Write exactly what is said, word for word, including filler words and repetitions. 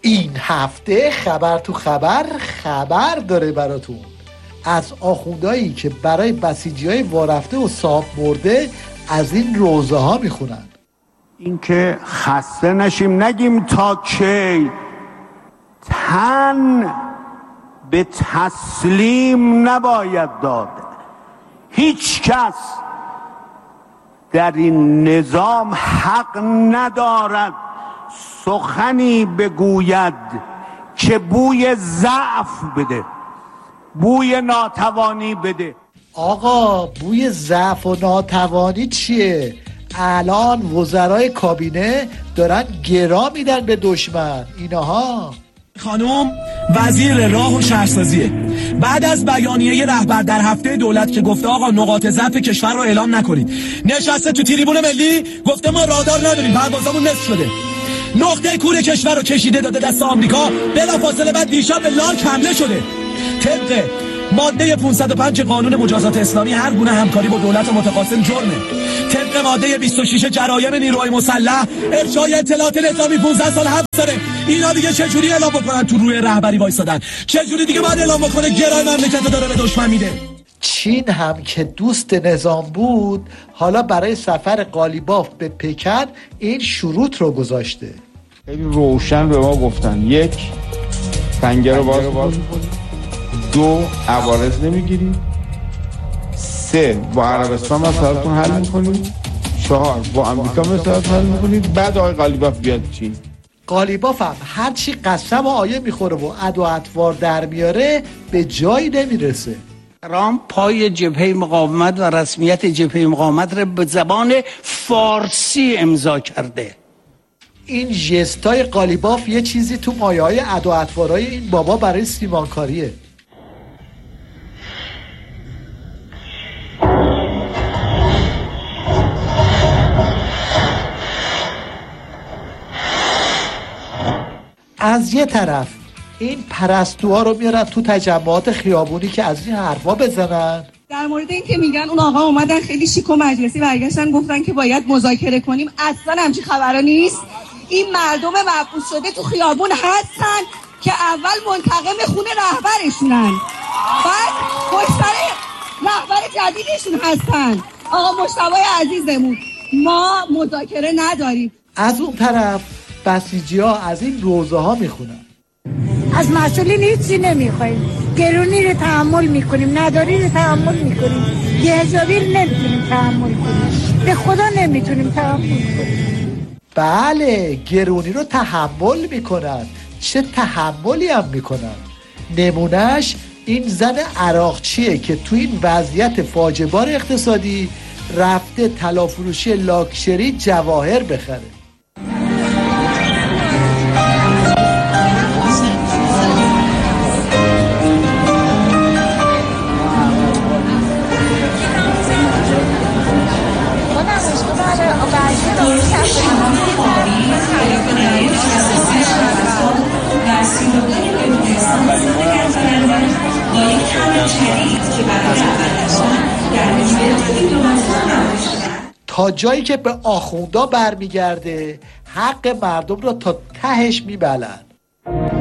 این هفته خبر تو خبر خبر داره براتون از آخوندایی که برای بسیجی‌های وارفته و صاحب مرده از این روزه ها میخونن. این که خسته نشیم نگیم تا کی، تن به تسلیم نباید داد. هیچ کس در این نظام حق ندارد سخنی بگوید که بوی ضعف بده، بوی ناتوانی بده. آقا بوی ضعف و ناتوانی چیه؟ الان وزرای کابینه دارن گرا میدن به دشمن. اینها خانم وزیر راه و شهرسازیه. بعد از بیانیه رهبر در هفته دولت که گفته آقا نقاط ضعف کشور رو اعلام نکنید، نشسته تو تریبون ملی گفته ما رادار نداریم، پروازامون نصف شده. نقطه کور کشور رو کشیده داده دست آمریکا، بلافاصله بعد دیشب به لاک حمله شده. طبق ماده پانصد و پنج قانون مجازات اسلامی هر گونه همکاری با دولت متخاصم جرمه. طبق ماده بیست و شش جرایم نیروهای مسلح افشای اطلاعات نظامی پانزده سال حبس داره. اینا دیگه چه جوری اعلام بکنن تو روی رهبری وایسادن؟ چه جوری دیگه باید اعلام بکنه گرای مملکت داره به دشمن میده؟ چین هم که دوست نظام بود حالا برای سفر قالیباف به پکن این شروط رو گذاشته. خیلی روشن به ما گفتن: یک، پنجره رو باز کن. دو، عوارض نمیگیری. سه، با عربستان مسائلتون حل میکنید. چهار، با امریکا مسائلتون حل میکنید. بعد آقای قالیباف بیاد چین. قالیباف هم هرچی قسم و آیه میخوره و عد و اطوار در میاره به جایی نمیرسه. رام پای جبهه مقاومت و رسمیت جبهه مقاومت را به زبان فارسی امضا کرده. این ژستای قالیباف یه چیزی تو مایه های عد و اطوارهای این بابا برای سیمانکاریه. از یه طرف این پرستوها رو میارن تو تجمعات خیابونی که از این حرفا بزنن. در مورد این که میگن اون آقا اومدن خیلی شیک و مجلسی برگشتن گفتن که باید مذاکره کنیم، اصلا همچین خبرا نیست. این مردم مبعوث شده تو خیابون هستن که اول منتقم خون رهبرشونن، بعد پشت سر رهبر جدیدشون هستن. آقا مجتبی عزیزمون، ما مذاکره نداریم. از اون طرف بسیجی ها از این روزه ها میخونن: از مسئولین هیچی نمیخوایم، گرونی رو تحمل میکنیم، نداری رو تحمل میکنیم، یه هزاری رو نمیتونیم تحمل کنیم، به خدا نمیتونیم تحمل کنیم. بله گرونی رو تحمل میکنن. چه تحملی هم میکنن؟ نمونهش این زن عراقچیه که تو این وضعیت فاجعه بار اقتصادی رفته طلافروشی لاکچری جواهر بخره. تا جایی که به آخوندا برمیگرده حق مردم را تا تهش میبلن.